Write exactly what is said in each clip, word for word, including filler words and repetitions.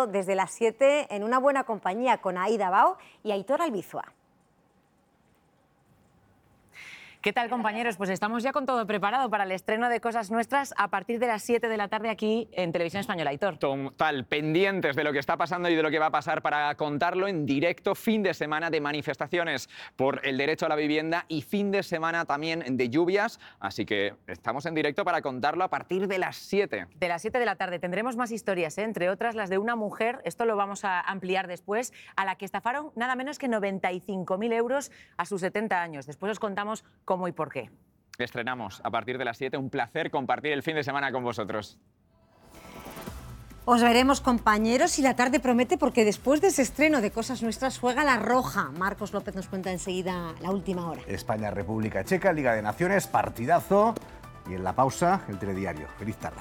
sábado desde las siete en una buena compañía con Aida Bao y Aitor Albizua. ¿Qué tal, compañeros? Pues estamos ya con todo preparado para el estreno de Cosas Nuestras a partir de las siete de la tarde aquí en Televisión Española. Aitor. Total, pendientes de lo que está pasando y de lo que va a pasar para contarlo en directo. Fin de semana de manifestaciones por el derecho a la vivienda y fin de semana también de lluvias. Así que estamos en directo para contarlo a partir de las siete. De las siete de la tarde. Tendremos más historias, ¿eh? Entre otras las de una mujer, esto lo vamos a ampliar después, a la que estafaron nada menos que noventa y cinco mil euros a sus setenta años. Después os contamos cómo ¿Cómo y por qué? Estrenamos a partir de las siete. Un placer compartir el fin de semana con vosotros. Os veremos, compañeros, y la tarde promete porque después de ese estreno de Cosas Nuestras juega La Roja. Marcos López nos cuenta enseguida la última hora. España, República Checa, Liga de Naciones, partidazo. Y en la pausa, el telediario. Feliz tarde.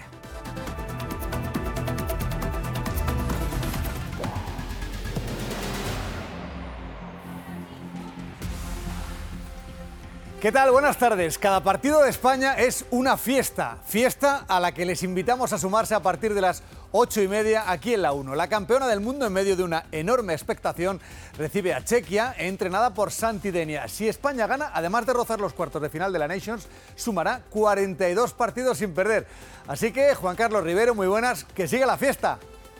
¿Qué tal? Buenas tardes. Cada partido de España es una fiesta. Fiesta a la que les invitamos a sumarse a partir de las ocho y media aquí en la uno. La campeona del mundo, en medio de una enorme expectación, recibe a Chequia, entrenada por Santi Denia. Si España gana, además de rozar los cuartos de final de la Nations, sumará cuarenta y dos partidos sin perder. Así que, Juan Carlos Rivero, muy buenas, que siga la fiesta.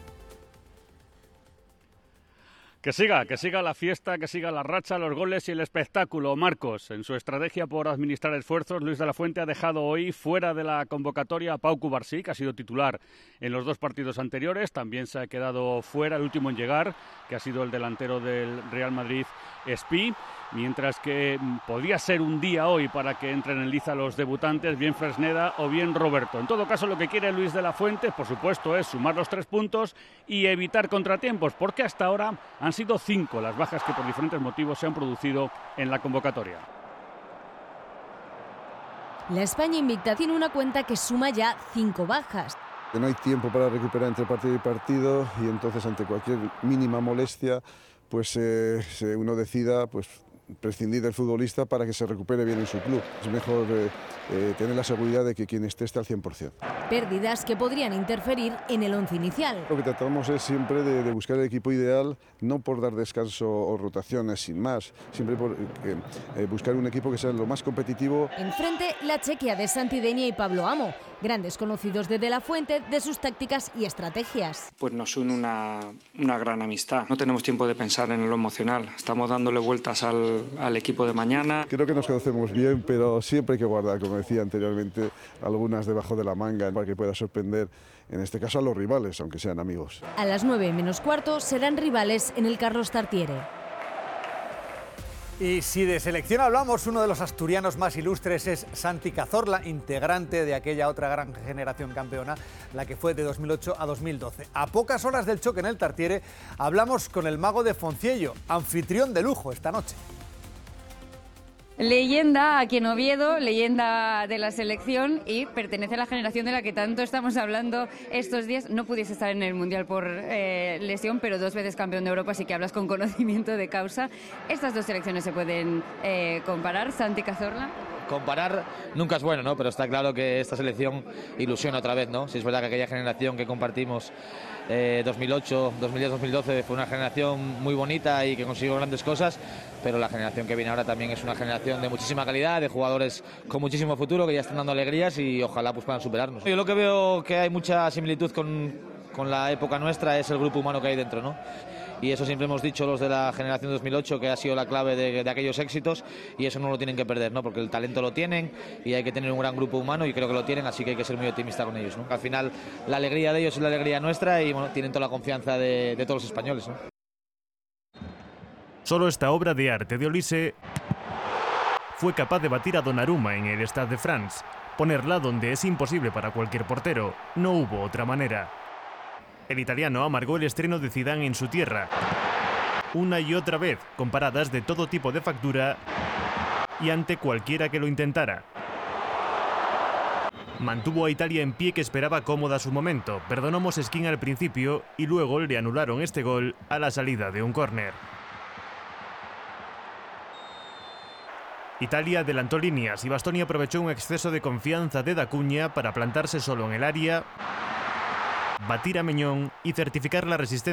Que siga, que siga la fiesta, que siga la racha, los goles y el espectáculo. Marcos, en su estrategia por administrar esfuerzos, Luis de la Fuente ha dejado hoy fuera de la convocatoria a Pau Cubarsí, que ha sido titular en los dos partidos anteriores. También se ha quedado fuera el último en llegar, que ha sido el delantero del Real Madrid, Espí. Mientras que podía ser un día hoy para que entren en liza los debutantes, bien Fresneda o bien Roberto. En todo caso, lo que quiere Luis de la Fuente, por supuesto, es sumar los tres puntos y evitar contratiempos, porque hasta ahora han sido cinco las bajas que por diferentes motivos se han producido en la convocatoria. La España invicta tiene una cuenta que suma ya cinco bajas. No hay tiempo para recuperar entre partido y partido y entonces ante cualquier mínima molestia, pues eh, uno decida pues prescindir del futbolista para que se recupere bien en su club. Es mejor eh, eh, tener la seguridad de que quien esté esté al cien por cien. Pérdidas que podrían interferir en el once inicial. Lo que tratamos es siempre de, de buscar el equipo ideal, no por dar descanso o rotaciones sin más, siempre por eh, eh, buscar un equipo que sea lo más competitivo. Enfrente, la Chequia de Santi Denia y Pablo Amo, grandes conocidos de De la Fuente de sus tácticas y estrategias. Pues nos une una, una gran amistad. No tenemos tiempo de pensar en lo emocional. Estamos dándole vueltas al, al equipo de mañana. Creo que nos conocemos bien, pero siempre hay que guardar, como decía anteriormente, algunas debajo de la manga para que pueda sorprender, en este caso, a los rivales, aunque sean amigos. A las nueve menos cuarto serán rivales en el Carlos Tartiere. Y si de selección hablamos, uno de los asturianos más ilustres es Santi Cazorla, integrante de aquella otra gran generación campeona, la que fue de dos mil ocho a dos mil doce. A pocas horas del choque en el Tartiere, hablamos con el mago de Fonciello, anfitrión de lujo esta noche. Leyenda aquí en Oviedo, leyenda de la selección y pertenece a la generación de la que tanto estamos hablando estos días. No pudiese estar en el Mundial por eh, lesión, pero dos veces campeón de Europa, así que hablas con conocimiento de causa. ¿Estas dos selecciones se pueden eh, comparar, Santi Cazorla? Comparar nunca es bueno, ¿no? Pero está claro que esta selección ilusiona otra vez, ¿no? Si es verdad que aquella generación que compartimos eh, dos mil ocho, dos mil diez, dos mil doce fue una generación muy bonita y que consiguió grandes cosas, pero la generación que viene ahora también es una generación de muchísima calidad, de jugadores con muchísimo futuro que ya están dando alegrías y ojalá pues puedan superarnos. Yo lo que veo que hay mucha similitud con, con la época nuestra es el grupo humano que hay dentro, ¿no? Y eso siempre hemos dicho los de la generación dos mil ocho, que ha sido la clave de, de aquellos éxitos, y eso no lo tienen que perder, ¿no? Porque el talento lo tienen y hay que tener un gran grupo humano y creo que lo tienen, así que hay que ser muy optimista con ellos, ¿no? Al final la alegría de ellos es la alegría nuestra y bueno, tienen toda la confianza de, de todos los españoles, ¿no? Solo esta obra de arte de Olise fue capaz de batir a Donnarumma en el Stade de France, ponerla donde es imposible para cualquier portero. No hubo otra manera. El italiano amargó el estreno de Zidane en su tierra, una y otra vez, con paradas de todo tipo de factura y ante cualquiera que lo intentara. Mantuvo a Italia en pie, que esperaba cómoda su momento. Perdonó Moseskin al principio y luego le anularon este gol a la salida de un córner. Italia adelantó líneas y Bastoni aprovechó un exceso de confianza de Dacuña para plantarse solo en el área, batir a Meñón y certificar la resistencia